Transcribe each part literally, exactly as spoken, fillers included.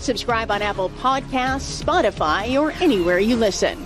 Subscribe on Apple Podcasts, Spotify, or anywhere you listen.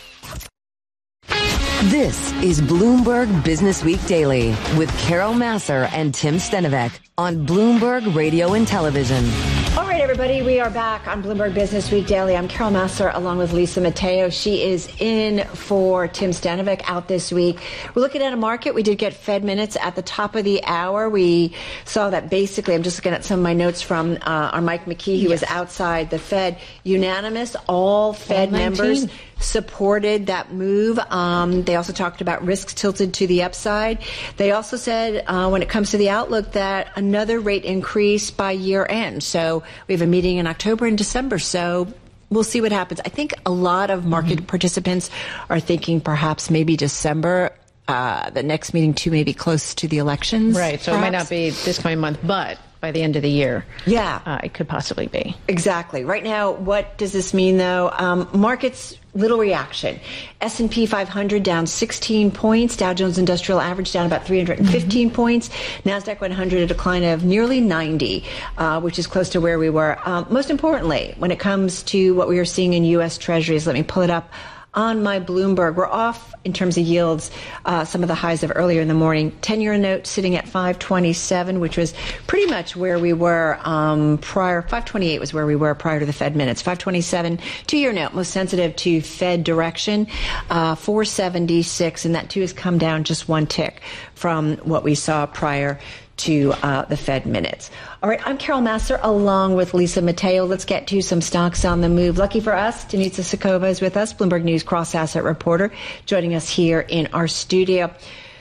This is Bloomberg Business Week Daily with Carol Massar and Tim Stenovec on Bloomberg Radio and Television. All right, everybody, we are back on Bloomberg Business Week Daily. I'm Carol Massar along with Lisa Mateo. She is in for Tim Stenovec out this week. We're looking at a market. We did get Fed minutes at the top of the hour. We saw that basically, I'm just looking at some of my notes from uh, our Mike McKee, who yes. was outside the Fed. Unanimous, all Fed all members supported that move. Um, they also talked about risks tilted to the upside. They also said uh, when it comes to the outlook that another rate increase by year end. So we have a meeting in October and December. So we'll see what happens. I think a lot of market mm-hmm. participants are thinking perhaps maybe December. Uh, the next meeting, too, may be close to the elections. Right. So perhaps. It might not be this coming month, but by the end of the year. Yeah. Uh, it could possibly be. Exactly. Right now, what does this mean, though? Um, markets, little reaction. S and P five hundred down sixteen points. Dow Jones Industrial Average down about three hundred fifteen mm-hmm. points. NASDAQ one hundred a decline of nearly ninety, uh, which is close to where we were. Um, most importantly, when it comes to what we are seeing in U S Treasuries, let me pull it up on my Bloomberg. We're off in terms of yields, uh, some of the highs of earlier in the morning. ten-year note sitting at five twenty-seven, which was pretty much where we were um, prior. five twenty-eight was where we were prior to the Fed minutes. five twenty-seven, two-year note, most sensitive to Fed direction, uh, four seventy-six, and that too has come down just one tick from what we saw prior to uh, the Fed minutes. All right, I'm Carol Massar along with Lisa Mateo. Let's get to some stocks on the move. Lucky for us, Denitza Sokova is with us, Bloomberg News cross-asset reporter, joining us here in our studio.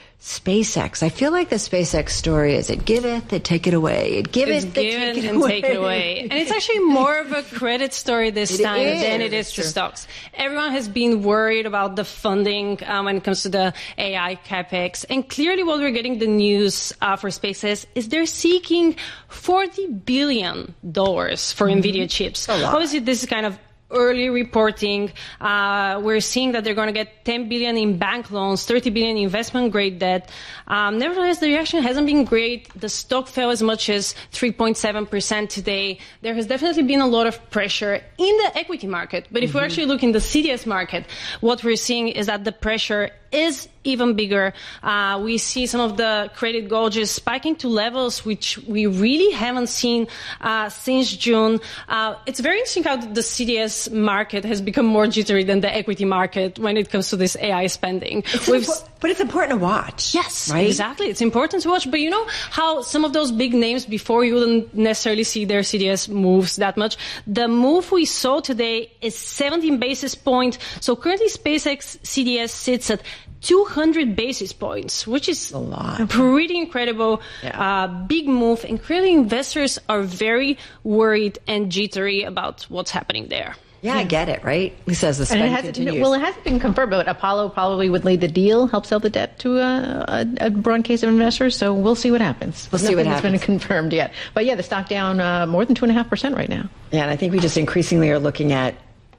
SpaceX. I feel like the SpaceX story is it giveth, it take it away. It giveth, it's give it, and away. take it away. And it's actually more of a credit story this it time is. than it is to stocks. Everyone has been worried about the funding um, when it comes to the A I capex. And clearly what we're getting the news uh, for SpaceX is they're seeking forty billion dollars for mm-hmm. NVIDIA chips. Obviously, this is kind of early reporting. Uh, we're seeing that they're going to get ten billion dollars in bank loans, thirty billion dollars in investment grade debt. Um, nevertheless, the reaction hasn't been great. The stock fell as much as three point seven percent today. There has definitely been a lot of pressure in the equity market. But if mm-hmm. we actually look in the C D S market, what we're seeing is that the pressure is even bigger. Uh, we see some of the credit gauges spiking to levels which we really haven't seen uh, since June. Uh, it's very interesting how the C D S market has become more jittery than the equity market when it comes to this A I spending. It's impo- but it's important to watch. Yes, right? Exactly. It's important to watch. But you know how some of those big names before you wouldn't necessarily see their C D S moves that much. The move we saw today is seventeen basis points. So currently SpaceX C D S sits at two hundred basis points, which is a lot. Pretty incredible. Yeah. Uh, big move. And clearly investors are very worried and jittery about what's happening there. Yeah, I get it, right? Lisa, as the spend continues. Well, it hasn't been confirmed, but Apollo probably would lead the deal, help sell the debt to a, a, a broad case of investors. So we'll see what happens. We'll see what happens. Nothing has been confirmed yet. But yeah, the stock down uh, more than two and a half percent right now. Yeah, and I think we just increasingly are looking at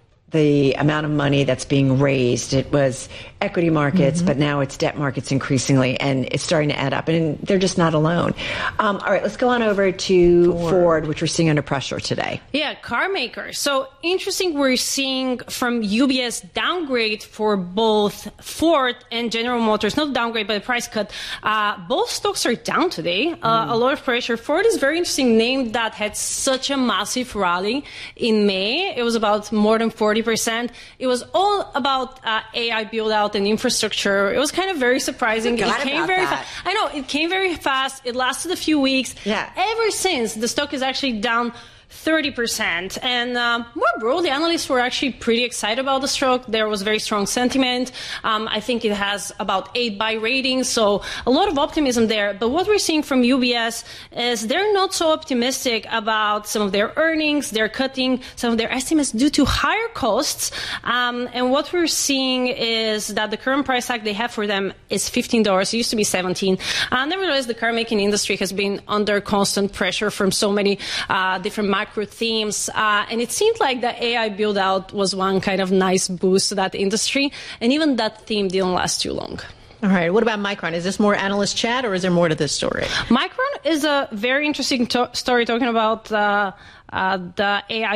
the amount of money that's being raised. It was equity markets, mm-hmm. but now it's debt markets increasingly, and it's starting to add up, and they're just not alone. Um, all right, let's go on over to Ford. Ford, which we're seeing under pressure today. Yeah, car makers. So interesting, we're seeing from U B S downgrade for both Ford and General Motors, not downgrade, but a price cut. Uh, both stocks are down today. Uh, mm. A lot of pressure. Ford is a very interesting name that had such a massive rally in May. It was about more than forty percent. It was all about uh, A I build out and infrastructure. It was kind of very surprising. It came very fast. I know, it came very fast. It lasted a few weeks. Yeah. Ever since, the stock is actually down thirty percent. And um, more broadly, analysts were actually pretty excited about the stock. There was very strong sentiment. Um, I think it has about eight buy ratings, so a lot of optimism there. But what we're seeing from U B S is they're not so optimistic about some of their earnings. They're cutting some of their estimates due to higher costs. Um, and what we're seeing is that the current price tag they have for them is fifteen dollars. It used to be seventeen dollars. Uh, nevertheless, the car making industry has been under constant pressure from so many uh, different macro themes, uh, and it seemed like the A I build out was one kind of nice boost to that industry, and even that theme didn't last too long. All right. What about Micron? Is this more analyst chat, or is there more to this story? Micron is a very interesting to- story talking about uh, uh, the A I